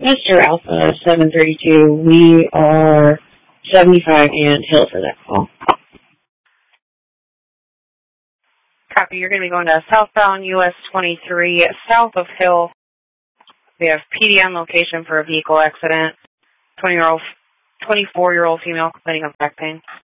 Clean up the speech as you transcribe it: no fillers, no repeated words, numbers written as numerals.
Mr. Alpha 732, we are 75 and Hill for that call. Copy, you're going to be going to southbound US 23 south of Hill. We have PD on location for a vehicle accident. 24-year-old female complaining of back pain.